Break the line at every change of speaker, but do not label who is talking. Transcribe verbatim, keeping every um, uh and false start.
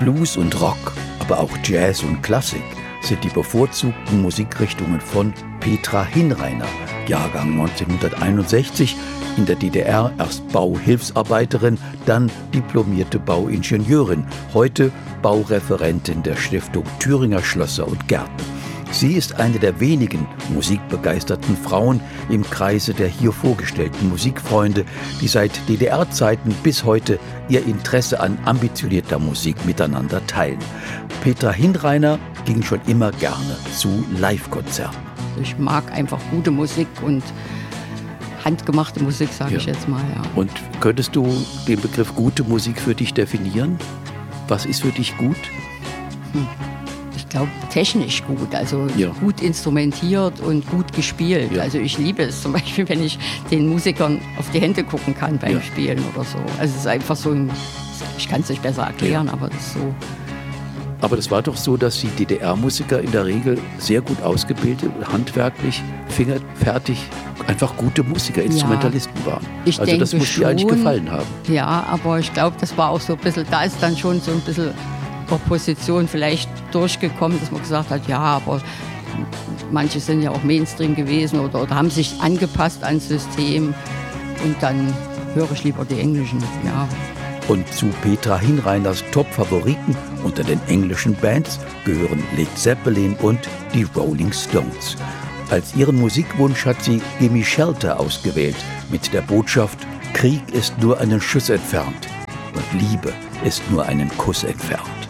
Blues und Rock, aber auch Jazz und Klassik sind die bevorzugten Musikrichtungen von Petra Hinreiner, Jahrgang neunzehnhunderteinundsechzig, in der D D R erst Bauhilfsarbeiterin, dann diplomierte Bauingenieurin, heute Baureferentin der Stiftung Thüringer Schlösser und Gärten. Sie ist eine der wenigen musikbegeisterten Frauen im Kreise der hier vorgestellten Musikfreunde, die seit D D R-Zeiten bis heute ihr Interesse an ambitionierter Musik miteinander teilen. Petra Hinreiner ging schon immer gerne zu Live-Konzerten.
Ich mag einfach gute Musik und handgemachte Musik, sage ja. ich jetzt mal. Ja.
Und könntest du den Begriff gute Musik für dich definieren? Was ist für dich gut?
Hm. Ich glaube, technisch gut, also
ja.
gut instrumentiert und gut gespielt. Ja. Also ich liebe es zum Beispiel, wenn ich den Musikern auf die Hände gucken kann beim ja. Spielen oder so. Also es ist einfach so ein, ich kann es nicht besser erklären, ja. aber das ist so.
Aber das war doch so, dass die D D R-Musiker in der Regel sehr gut ausgebildet, handwerklich, fingerfertig, einfach gute Musiker, Instrumentalisten ja, waren.
Ich
also das muss dir eigentlich gefallen haben.
Ja, aber ich glaube, das war auch so ein bisschen, da ist dann schon so ein bisschen Opposition vielleicht durchgekommen, dass man gesagt hat, ja, aber manche sind ja auch Mainstream gewesen oder, oder haben sich angepasst ans System und dann höre ich lieber die Englischen, ja.
Und zu Petra Hinreiners Top-Favoriten unter den englischen Bands gehören Led Zeppelin und die Rolling Stones. Als ihren Musikwunsch hat sie Gimme Shelter ausgewählt, mit der Botschaft: Krieg ist nur einen Schuss entfernt und Liebe ist nur einen Kuss entfernt.